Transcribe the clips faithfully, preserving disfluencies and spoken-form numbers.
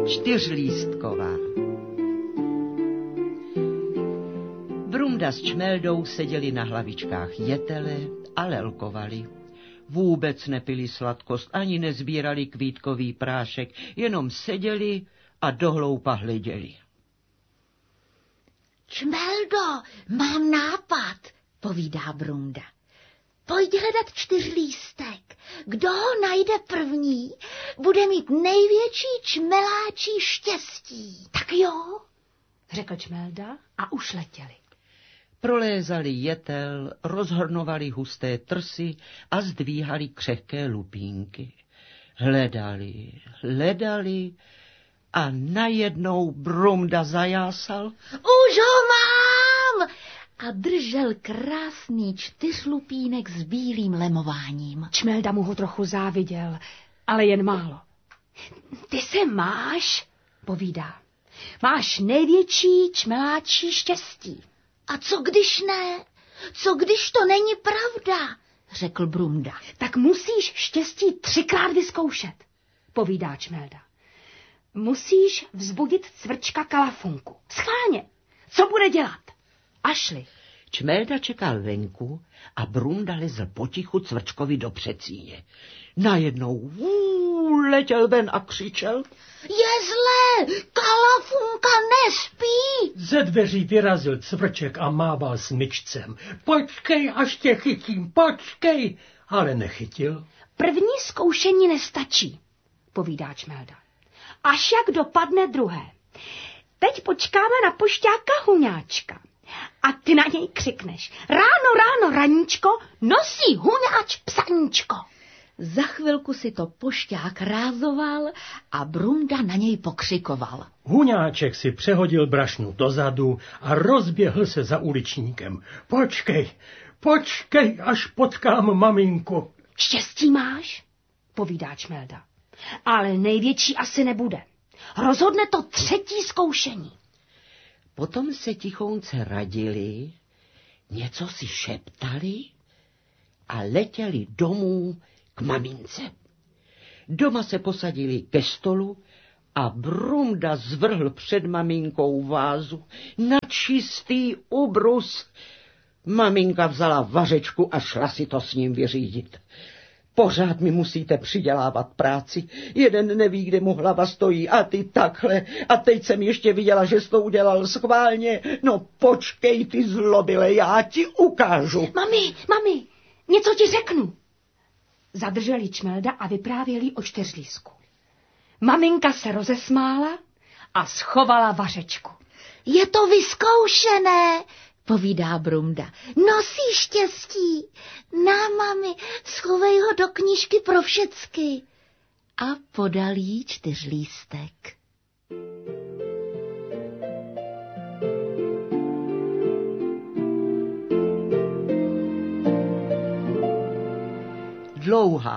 Čtyřlístková. Brumda s Čmeldou seděli na hlavičkách jetele a lelkovali. Vůbec nepili sladkost, ani nezbírali kvítkový prášek, jenom seděli a dohloupa hleděli. Čmeldo, mám nápad, povídá Brumda. Pojď hledat čtyřlístek. Kdo ho najde první, bude mít největší čmeláčí štěstí. Tak jo, řekl Čmelda a už letěli. Prolézali jetel, rozhrnovali husté trsy a zdvíhali křehké lupínky. Hledali, hledali a najednou Brumda zajásal. Už ho mám! A držel krásný čtyřlupínek s bílým lemováním. Čmelda mu ho trochu záviděl, ale jen málo. Ty se máš, povídá. Máš největší čmeláčí štěstí. A co když ne? Co když to není pravda? Řekl Brumda. Tak musíš štěstí třikrát vyzkoušet, povídá Čmelda. Musíš vzbudit cvrčka Kalafunku. Schválně. Co bude dělat? A šli. Čmelda čekal venku a Brumda lezl potichu cvrčkovi do přecíně. Najednou vů, letěl ven a křičel. Je zlé, Kalafunka nespí. Ze dveří vyrazil cvrček a mával smyčcem. Počkej, až tě chytím, počkej. Ale nechytil. První zkoušení nestačí, povídá Čmelda. Až jak dopadne druhé. Teď počkáme na pošťáka Huňáčka. A ty na něj křikneš. Ráno, ráno, raníčko, nosí Huňáč psaníčko. Za chvilku si to pošťák rázoval a Brumda na něj pokřikoval. Huňáček si přehodil brašnu dozadu a rozběhl se za uličníkem. Počkej, počkej, až potkám maminku. Štěstí máš, povídá Čmelda. Ale největší asi nebude. Rozhodne to třetí zkoušení. Potom se tichounce radili, něco si šeptali a letěli domů k mamince. Doma se posadili ke stolu a Brumda zvrhl před maminkou vázu na čistý ubrus. Maminka vzala vařečku a šla si to s ním vyřídit. Pořád mi musíte přidělávat práci. Jeden neví, kde mu hlava stojí a ty takhle. A teď jsem ještě viděla, že jsi to udělal schválně. No počkej, ty zlobile, já ti ukážu. Mami, mami, něco ti řeknu. Zadrželi Čmelda a vyprávěli o čtyřlísku. Maminka se rozesmála a schovala vařečku. Je to vyzkoušené, povídá Brumda. Nosí štěstí. Na, mami, schovej ho do knížky pro všecky. A podal jí čtyřlístek. Dlouhá.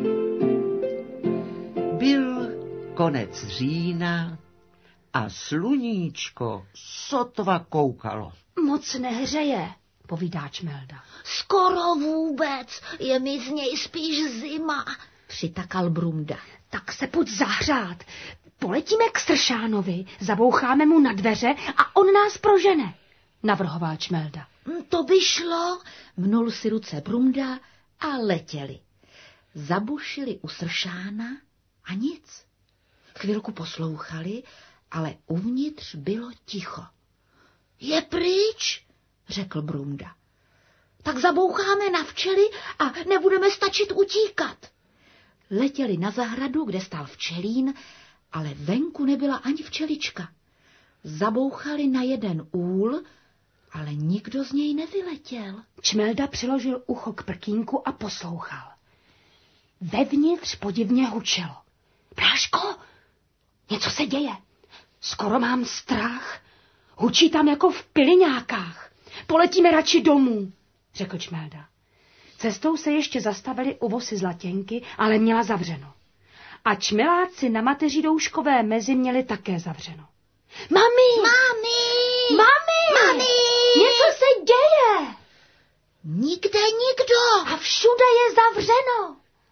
Byl konec října a sluníčko sotva koukalo. Moc nehřeje, povídá Čmelda. Skoro vůbec, je mi z něj spíš zima, přitakal Brumda. Tak se pojď zahřát. Poletíme k Sršánovi, zaboucháme mu na dveře a on nás prožene, navrhoval Čmelda. To by šlo, mnul si ruce Brumda a letěli. Zabušili u Sršána a nic. Chvilku poslouchali, ale uvnitř bylo ticho. Je pryč, řekl Brumda. Tak zaboucháme na včely a nebudeme stačit utíkat. Letěli na zahradu, kde stál včelín, ale venku nebyla ani včelička. Zabouchali na jeden úl, ale nikdo z něj nevyletěl. Čmelda přiložil ucho k prkínku a poslouchal. Vevnitř podivně hučelo. Bráško, něco se děje. Skoro mám strach. Hučí tam jako v piliňákách. Poletíme radši domů, řekl Čmelda. Cestou se ještě zastavili u vosy Zlatěnky, ale měla zavřeno. A čmeláci na mateřidouškové mezi měli také zavřeno. Mami! Mami! Mami! Mami! Něco se děje! Nikde nikdo! A všude je zavřeno.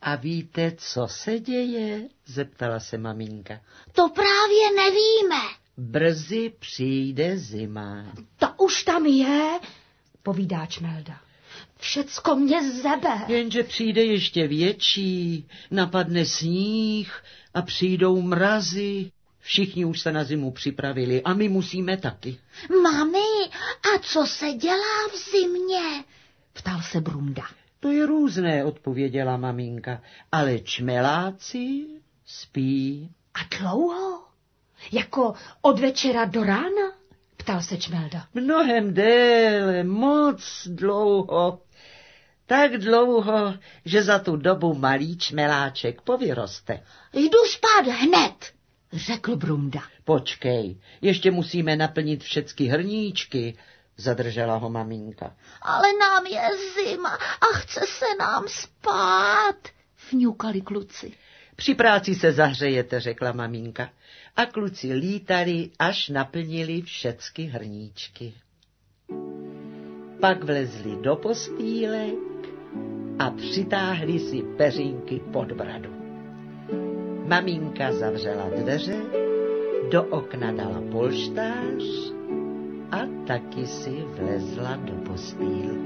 A víte, co se děje? Zeptala se maminka. To právě nevíme. Brzy přijde zima. Ta už tam je, povídá Čmelda. Všecko mě zebe. Jenže přijde ještě větší, napadne sníh a přijdou mrazy. Všichni už se na zimu připravili a my musíme taky. Mami, a co se dělá v zimě? Ptal se Brunda. To je různé, odpověděla maminka, ale čmeláci spí. A dlouho? Jako od večera do rána? Ptal se Čmelda. Mnohem déle, moc dlouho. Tak dlouho, že za tu dobu malý čmeláček povyroste. Jdu spát hned, řekl Brunda. Počkej, ještě musíme naplnit všechny hrníčky, zadržela ho maminka. Ale nám je zima a chce se nám spát, fňukali kluci. Při práci se zahřejete, řekla maminka. A kluci lítali, až naplnili všechny hrníčky. Pak vlezli do postýlek a přitáhli si peřinky pod bradu. Maminka zavřela dveře, do okna dala polštář a taky si vlezla do postýlky.